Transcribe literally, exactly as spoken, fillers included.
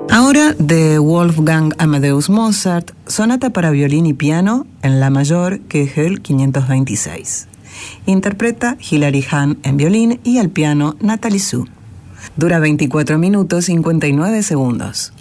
Ahora de Wolfgang Amadeus Mozart, sonata para violín y piano en la mayor, K G L quinientos veintiséis. Interpreta Hilary Hahn en violín y al piano Nathalie Sue. Dura veinticuatro minutos cincuenta y nueve segundos.